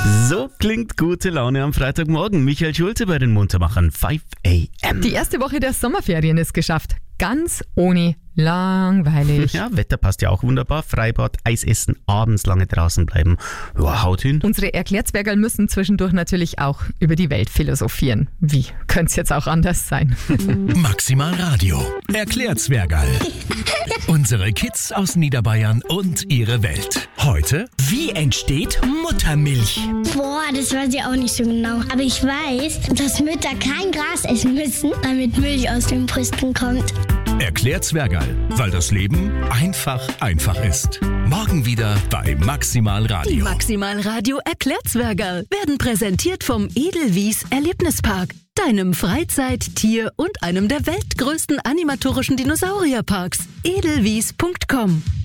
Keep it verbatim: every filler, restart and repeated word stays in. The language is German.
So klingt gute Laune am Freitagmorgen. Michael Schulze bei den Muntermachern five a m. Die erste Woche der Sommerferien ist geschafft. Ganz ohne langweilig. Ja, Wetter passt ja auch wunderbar. Freibad, Eis essen, abends lange draußen bleiben. Ja, haut hin. Unsere Erklärzwergerl müssen zwischendurch natürlich auch über die Welt philosophieren. Wie könnte es jetzt auch anders sein? Maximal Radio. Erklärzwergerl. Unsere Kids aus Niederbayern und ihre Welt. Heute: Wie entsteht Muttermilch? Boah, das weiß ich auch nicht so genau. Aber ich weiß, dass Mütter kein Gras essen müssen, damit Milch aus den Brüsten kommt. Erklärzwergerl, weil das Leben einfach einfach ist. Morgen wieder bei Maximal Die Radio. Maximal Radio Erklärzwergerl werden präsentiert vom Edelwies Erlebnispark, deinem Freizeit-, Tier- und einem der weltgrößten animatorischen Dinosaurierparks. edelwies punkt com